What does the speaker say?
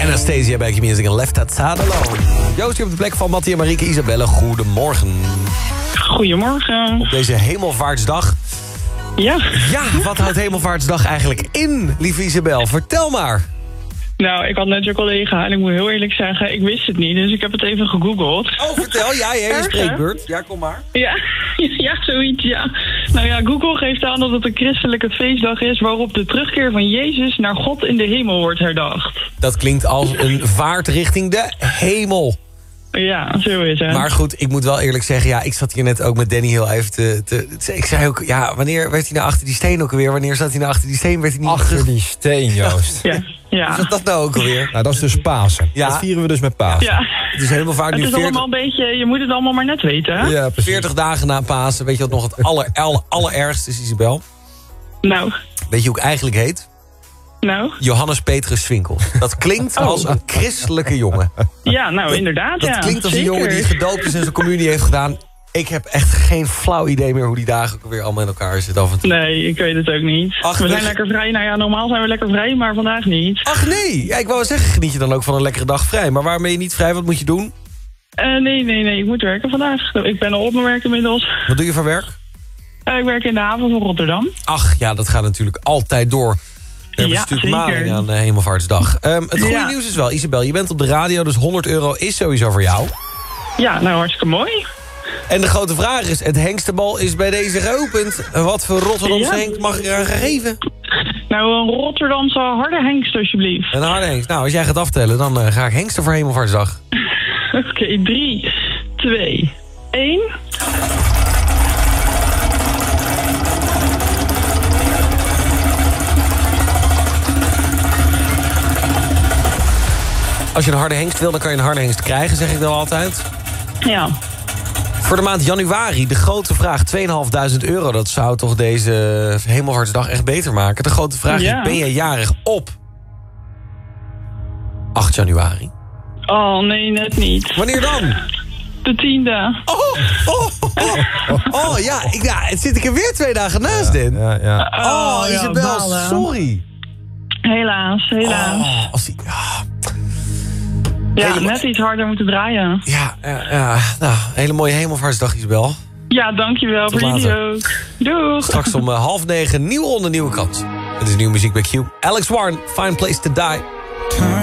Anastasia bij Q-Music en Left That Side Alone. Joost hier op de plek van Mattie en Marieke. Isabelle, goedemorgen. Goedemorgen. Op deze Hemelvaartsdag. Ja. Ja, wat houdt Hemelvaartsdag eigenlijk in, lieve Isabel? Vertel maar. Nou, ik had net je collega en ik moet heel eerlijk zeggen, ik wist het niet. Dus ik heb het even gegoogeld. Oh, vertel. Ja, je spreekbeurt. Ja, kom maar. Ja, zoiets, ja. Nou ja, Google geeft aan dat het een christelijke feestdag is waarop de terugkeer van Jezus naar God in de hemel wordt herdacht. Dat klinkt als een vaart richting de hemel. Ja, zo is het. Maar goed, ik moet wel eerlijk zeggen, ja, ik zat hier net ook met Danny heel even ik zei ook, ja, wanneer werd hij nou achter die steen ook alweer? Wanneer zat hij nou achter die steen? Werd hij niet Achter die steen, Joost. Ja. Wat is dat nou ook alweer? Nou, dat is dus Pasen. Ja. Dat vieren we dus met Pasen. Ja. Het is helemaal vaak Het nu is allemaal een beetje, je moet het allemaal maar net weten, hè? Ja, precies. 40 dagen na Pasen. Weet je wat nog het allerergste is, Isabel? Nou, Weet je hoe ik eigenlijk heet? Johannes Petrus Swinkels. Dat klinkt als een christelijke jongen. ja, nou inderdaad, Dat ja. klinkt als een Zeker. jongen die gedoopt is en zijn communie heeft gedaan. Ik heb echt geen flauw idee meer hoe die dagen ook weer allemaal in elkaar zitten af en toe. Nee, ik weet het ook niet. Ach, we dus- zijn lekker vrij. Nou ja, normaal zijn we lekker vrij, maar vandaag niet. Ach nee, ja, ik wou wel zeggen, geniet je dan ook van een lekkere dag vrij. Maar waarom ben je niet vrij? Wat moet je doen? Nee, ik moet werken vandaag. Ik ben al op mijn werk inmiddels. Wat doe je voor werk? Ik werk in de haven van Rotterdam. Ach ja, dat gaat natuurlijk altijd door. Er is Ja, natuurlijk zeker. maling aan Hemelvaartsdag. Het goede Ja. nieuws is wel, Isabel, je bent op de radio, dus €100 is sowieso voor jou. Ja, nou hartstikke mooi. En de grote vraag is, het hengstebal is bij deze geopend. Wat voor Rotterdamse Ja. Henk mag ik eraan gegeven? Nou, een Rotterdamse harde hengst alsjeblieft. Een harde hengst. Nou, als jij gaat aftellen, dan ga ik hengsten voor Hemelvaartsdag. Oké, 3, 2, 1. Als je een harde hengst wil, dan kan je een harde hengst krijgen, zeg ik dan altijd. Ja. Voor de maand januari, de grote vraag, €2.500. Dat zou toch deze Hemelvaartsdag echt beter maken. De grote vraag Ja. is, ben je jarig op 8 januari? Oh, nee, net niet. Wanneer dan? De 10e. Ja, het zit ik er weer 2 dagen naast in. Ja. ja, Isabel, balen. sorry. Helaas. Als die, Ja, helemaal- net iets harder moeten draaien. nou, hele mooie Hemelvaartsdag, Isabel. Ja, dankjewel. Tot Voor jullie later. ook. Doeg. Straks om 8:30, nieuwe ronde, nieuwe kans. Het is nieuwe muziek bij Q. Alex Warren, Fine Place to Die.